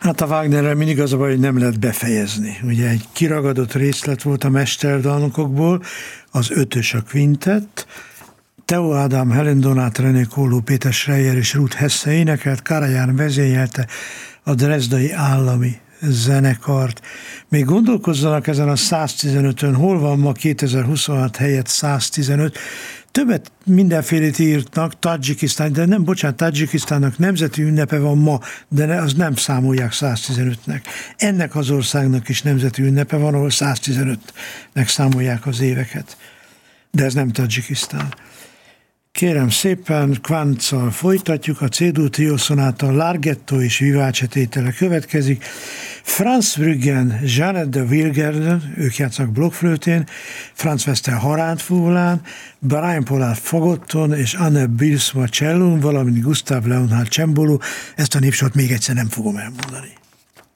Hát a Wagnerrel mindig az a baj, hogy nem lehet befejezni. Ugye egy kiragadott részlet volt a mesterdalnokokból, az ötös a kvintett, Theo Ádám, Helen Donát, René Kolló, Péter Schreier és Ruth Hesse énekelt, Karajan vezényelte a Dresdai Állami Zenekart. Még gondolkozzanak ezen a 115-ön, hol van ma 2026 helyett 115, többet mindenfélét írtnak, Tadzsikisztán, de nem, bocsánat, Tadzsikisztánnak nemzeti ünnepe van ma, de az nem számolják 115-nek. Ennek az országnak is nemzeti ünnepe van, ahol 115-nek számolják az éveket. De ez nem Tadzsikisztán. Kérem szépen, Kvánccal folytatjuk, a C-dur Trio Sonata, Larghetto és Vivace tétele következik. Franz Brüggen, Jeanette de Wilgerden, ők játszanak blokkflötén, Franz Wester harántfúlán, Brian Pollard fagotton és Anne Bilsma csellón, valamint Gustav Leonhard csemboló. Ezt a népsort még egyszer nem fogom elmondani.